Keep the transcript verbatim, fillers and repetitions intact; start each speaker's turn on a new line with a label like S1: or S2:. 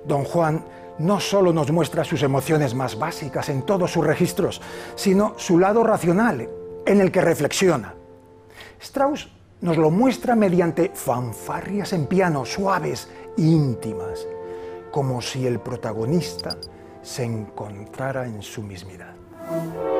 S1: Don Juan no solo nos muestra sus emociones más básicas en todos sus registros, sino su lado racional, en el que reflexiona. Strauss nos lo muestra mediante fanfarrias en piano suaves e íntimas, como si el protagonista se encontrara en su mismidad.